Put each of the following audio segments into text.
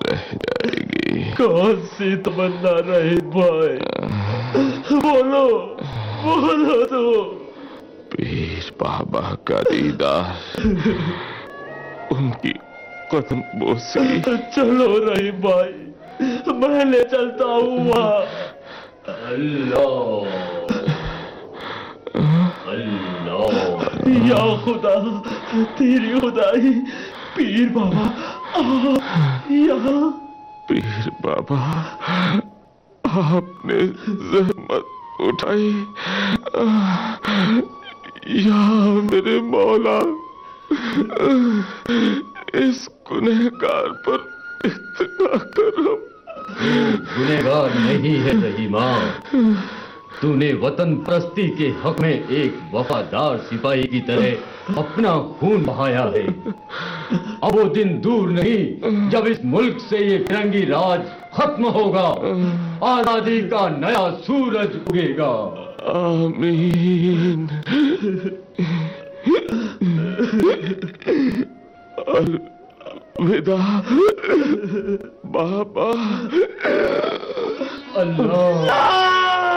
रह जाएगी। कौन सी तमन्ना रहीम भाई? बोलो बोलो तो। पीर बाबा का दीदार, उनकी कदम बोसी। चलो रहीम भाई, मैं ले चलता हूँ वहाँ। अल्लाह अल्लाह, या खुदा, तेरी खुदाई, पीर बाबा यहाँ। पीर बाबा, आपने जहमत उठाई, या मेरे मौला, इस गुनहगार पर इत्तना करम। गुनहगार नहीं है रहीमा, तूने वतन परस्ती के हक में एक वफादार सिपाही की तरह अपना खून बहाया है। अब वो दिन दूर नहीं जब इस मुल्क से ये फिरंगी राज खत्म होगा, आजादी का नया सूरज उगेगा। आमीन। अलविदा बाबा। अल्लाह।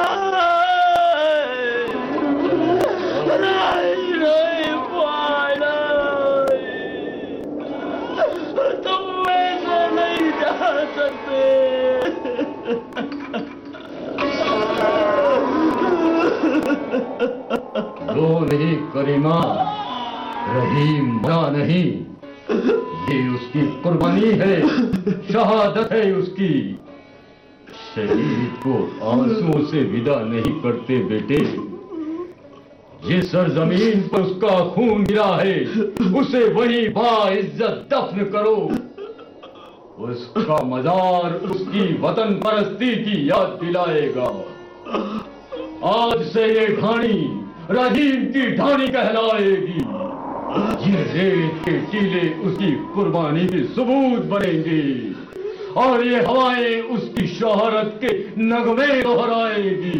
रो नहीं करीमा, रहीम मरा नहीं, ये उसकी कुर्बानी है, शहादत है उसकी। शहीद को आंसुओं से विदा नहीं करते बेटे। जिस सरजमीन पर उसका खून गिरा है, उसे वही बाइज्जत दफन करो। उसका मजार उसकी वतन परस्ती की याद दिलाएगा। आज से ये ढाणी रहीम की ढाणी कहलाएगी। ये रेत के टीले उसकी कुर्बानी के सबूत बनेंगे और ये हवाएं उसकी शोहरत के नगमे दोहराएगी।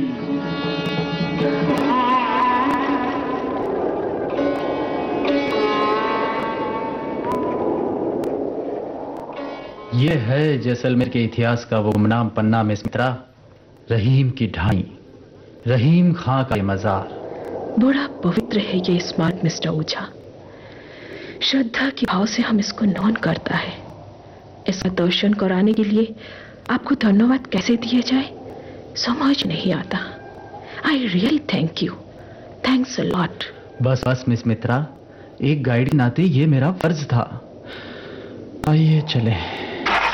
ये है जैसलमेर के इतिहास का वो गुमनाम पन्ना में मित्रा, रहीम की ढाणी, रहीम खां का ये मजार। बड़ा पवित्र है ये स्मारक मिस्टर ओझा। श्रद्धा के भाव से हम इसको नमन करता है। इसका दर्शन कराने के लिए आपको धन्यवाद कैसे दिया जाए समझ नहीं आता। I really thank you, thanks a lot. बस बस मिस मित्रा, एक गाइड के नाते ये मेरा फर्ज था। आइए चलें।